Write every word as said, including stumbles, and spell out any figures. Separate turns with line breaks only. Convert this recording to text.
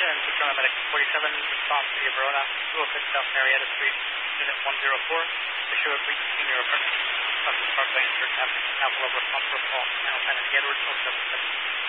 and Patrona Medic forty-seven, response to the Verona, two oh six South Marietta Street, Unit one oh four. Issue of leak senior apartment, South Parkway, Church Avenue, Apple over Pumper Fall, Channel Lieutenant Edwards, oh seven seven.